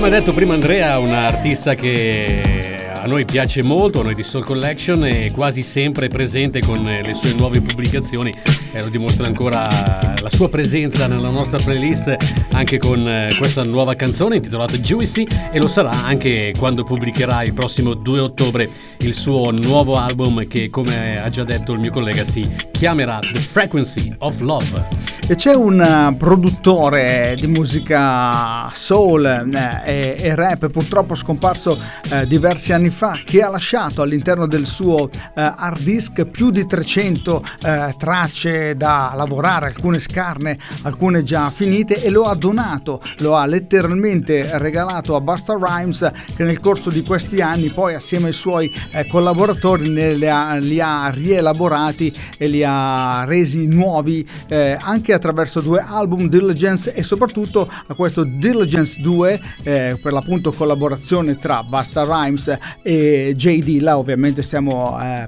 Come ha detto prima Andrea, un artista che a noi piace molto, a noi di Soul Collection, è quasi sempre presente con le sue nuove pubblicazioni e lo dimostra ancora la sua presenza nella nostra playlist anche con questa nuova canzone intitolata Juicy, e lo sarà anche quando pubblicherà il prossimo 2 ottobre il suo nuovo album che, come ha già detto il mio collega, si chiamerà The Frequency of Love. E c'è un produttore di musica soul e rap, purtroppo scomparso diversi anni fa, che ha lasciato all'interno del suo hard disk più di 300 tracce da lavorare, alcune scarne, alcune già finite, e lo ha donato, lo ha letteralmente regalato a Busta Rhymes, che nel corso di questi anni poi assieme ai suoi collaboratori li ha rielaborati e li ha resi nuovi anche attraverso 2 album, Diligence, e soprattutto a questo Diligence 2 per l'appunto collaborazione tra Busta Rhymes e J Dilla. Ovviamente stiamo